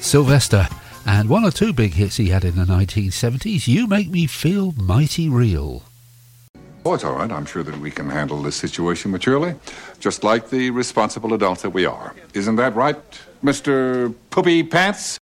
Sylvester, and one or two big hits he had in the 1970s. You Make Me Feel Mighty Real. Oh, it's all right. I'm sure that we can handle this situation maturely, just like the responsible adults that we are. Isn't that right, Mr. Poopy Pants?